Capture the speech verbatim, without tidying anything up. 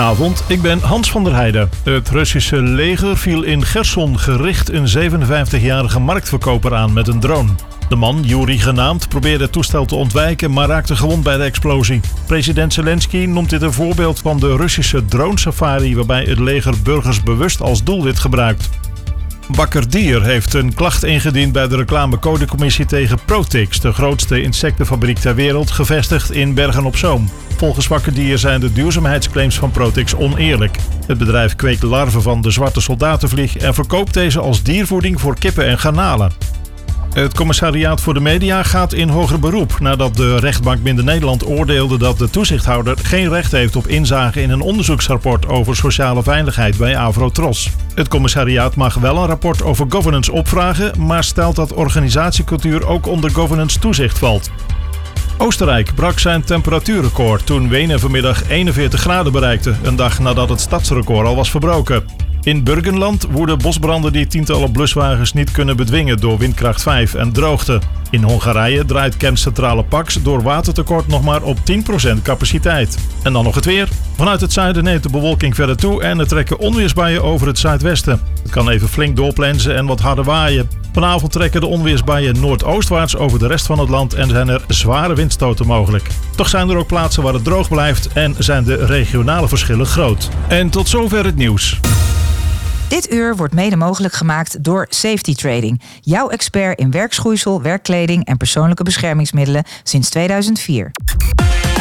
Avond, ik ben Hans van der Heijden. Het Russische leger viel in Gerson gericht een zevenenvijftigjarige marktverkoper aan met een drone. De man, Yuri genaamd, probeerde het toestel te ontwijken, maar raakte gewond bij de explosie. President Zelensky noemt dit een voorbeeld van de Russische drone-safari waarbij het leger burgers bewust als doelwit gebruikt. Wakker Dier heeft een klacht ingediend bij de reclamecodecommissie tegen Protix, de grootste insectenfabriek ter wereld, gevestigd in Bergen-op-Zoom. Volgens Wakker Dier zijn de duurzaamheidsclaims van Protix oneerlijk. Het bedrijf kweekt larven van de zwarte soldatenvlieg en verkoopt deze als diervoeding voor kippen en garnalen. Het Commissariaat voor de Media gaat in hoger beroep nadat de rechtbank Midden-Nederland oordeelde dat de toezichthouder geen recht heeft op inzage in een onderzoeksrapport over sociale veiligheid bij Avrotros. Het commissariaat mag wel een rapport over governance opvragen, maar stelt dat organisatiecultuur ook onder governance toezicht valt. Oostenrijk brak zijn temperatuurrecord toen Wenen vanmiddag eenenveertig graden bereikte, een dag nadat het stadsrecord al was verbroken. In Burgenland woeden bosbranden die tientallen bluswagens niet kunnen bedwingen door windkracht vijf en droogte. In Hongarije draait kerncentrale Paks door watertekort nog maar op tien procent capaciteit. En dan nog het weer. Vanuit het zuiden neemt de bewolking verder toe en er trekken onweersbuien over het zuidwesten. Het kan even flink doorplensen en wat harder waaien. Vanavond trekken de onweersbuien noordoostwaarts over de rest van het land en zijn er zware windstoten mogelijk. Toch zijn er ook plaatsen waar het droog blijft en zijn de regionale verschillen groot. En tot zover het nieuws. Dit uur wordt mede mogelijk gemaakt door Safety Trading. Jouw expert in werkschoeisel, werkkleding en persoonlijke beschermingsmiddelen sinds tweeduizend vier.